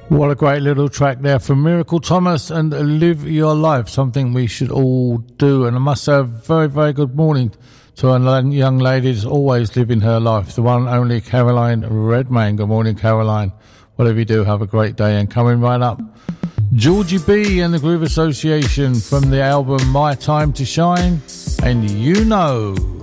What a great little track there from Miracle Thomas and Live Your Life, something we should all do. And I must say a very, very good morning to a young lady that's always living her life, the one and only Caroline Redmayne. Good morning, Caroline. Whatever you do, have a great day. And coming right up, Georgie B and the Groove Association from the album My Time to Shine, and You Know.